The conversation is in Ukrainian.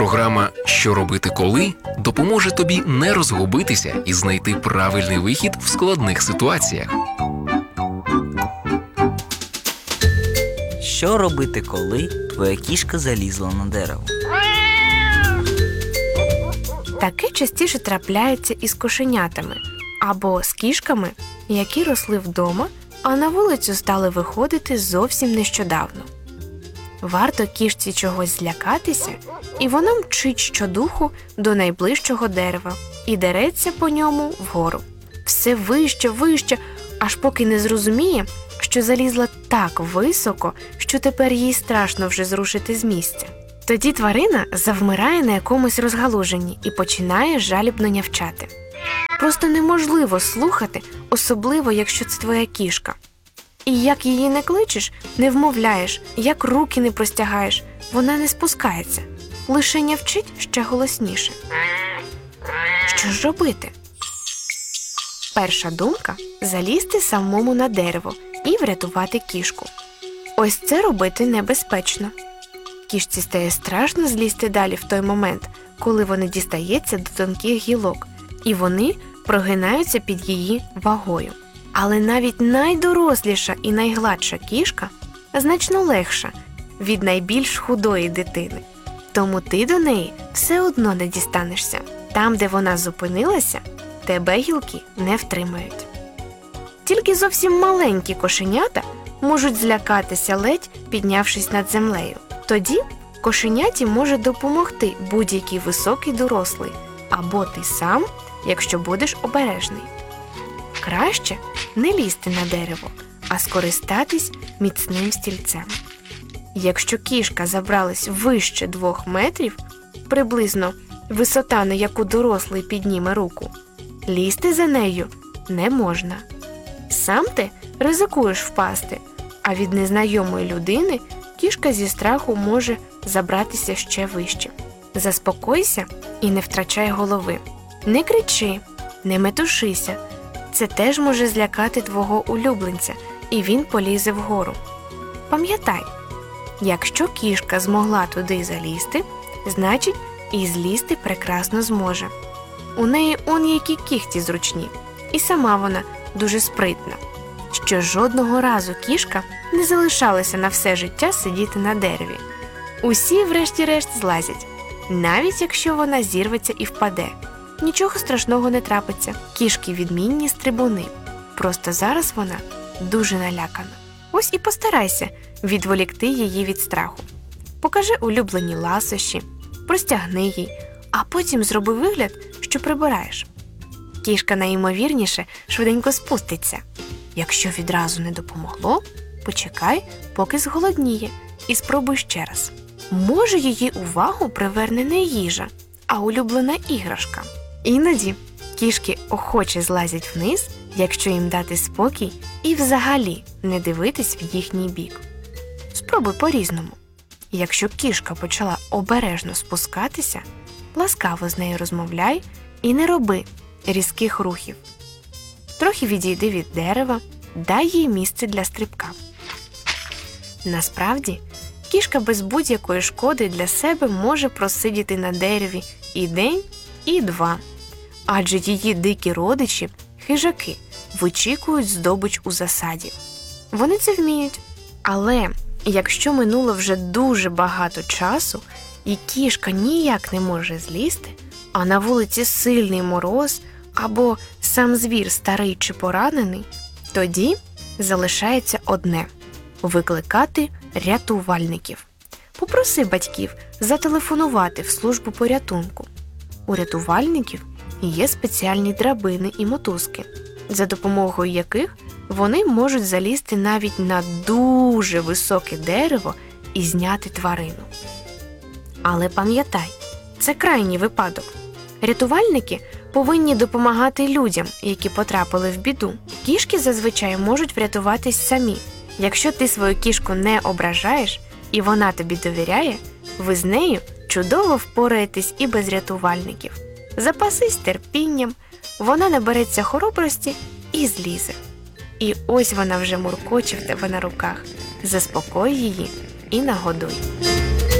Програма «Що робити коли» допоможе тобі не розгубитися і знайти правильний вихід в складних ситуаціях. Що робити, коли твоя кішка залізла на дерево? Таке частіше трапляється із кошенятами або з кішками, які росли вдома, а на вулицю стали виходити зовсім нещодавно. Варто кішці чогось злякатися, і вона мчить щодуху до найближчого дерева і дереться по ньому вгору. Все вище, вище, аж поки не зрозуміє, що залізла так високо, що тепер їй страшно вже зрушити з місця. Тоді тварина завмирає на якомусь розгалуженні і починає жалібно нявчати. Просто неможливо слухати, особливо, якщо це твоя кішка. І як її не кличеш, не вмовляєш, як руки не простягаєш, вона не спускається, лише нявчить ще голосніше. Що ж робити? Перша думка – залізти самому на дерево і врятувати кішку. Ось це робити небезпечно. Кішці стає страшно злізти далі в той момент, коли вони дістаються до тонких гілок, і вони прогинаються під її вагою. Але навіть найдоросліша і найгладша кішка значно легша від найбільш худої дитини. Тому ти до неї все одно не дістанешся. Там, де вона зупинилася, тебе гілки не втримають. Тільки зовсім маленькі кошенята можуть злякатися, ледь піднявшись над землею. Тоді кошеняті може допомогти будь-який високий дорослий, або ти сам, якщо будеш обережний. Краще не лізти на дерево, а скористатись міцним стільцем. Якщо кішка забралась вище 2 метрів, приблизно висота, на яку дорослий підніме руку, лізти за нею не можна. Сам ти ризикуєш впасти, а від незнайомої людини кішка зі страху може забратися ще вище. Заспокойся і не втрачай голови. Не кричи, не метушися. Це теж може злякати твого улюбленця, і він полізе вгору. Пам'ятай, якщо кішка змогла туди залізти, значить і злізти прекрасно зможе. У неї он які кігті зручні, і сама вона дуже спритна. Що жодного разу кішка не залишалася на все життя сидіти на дереві. Усі врешті-решт злазять, навіть якщо вона зірветься і впаде. Нічого страшного не трапиться. Кішки відмінні стрибуни. Просто зараз вона дуже налякана. Ось і постарайся відволікти її від страху. Покажи улюблені ласощі, простягни їй, а потім зроби вигляд, що прибираєш. Кішка найімовірніше швиденько спуститься. Якщо відразу не допомогло, почекай, поки зголодніє, і спробуй ще раз. Може, її увагу приверне не їжа, а улюблена іграшка. Іноді кішки охоче злазять вниз, якщо їм дати спокій і взагалі не дивитись в їхній бік. Спробуй по-різному. Якщо кішка почала обережно спускатися, ласкаво з нею розмовляй і не роби різких рухів. Трохи відійди від дерева, дай їй місце для стрибка. Насправді, кішка без будь-якої шкоди для себе може просидіти на дереві і день, і 2. Адже її дикі родичі, хижаки, вичікують здобич у засаді. Вони це вміють. Але якщо минуло вже дуже багато часу, і кішка ніяк не може злізти, а на вулиці сильний мороз, або сам звір старий чи поранений, тоді залишається одне – викликати рятувальників. Попроси батьків зателефонувати в службу порятунку. У рятувальників є спеціальні драбини і мотузки, за допомогою яких вони можуть залізти навіть на дуже високе дерево і зняти тварину. Але пам'ятай, це крайній випадок. Рятувальники повинні допомагати людям, які потрапили в біду. Кішки зазвичай можуть врятуватись самі. Якщо ти свою кішку не ображаєш і вона тобі довіряє, ви з нею чудово впораєтесь і без рятувальників. Запасись терпінням, вона набереться хоробрості і злізе. І ось вона вже муркоче в тебе на руках. Заспокой її і нагодуй.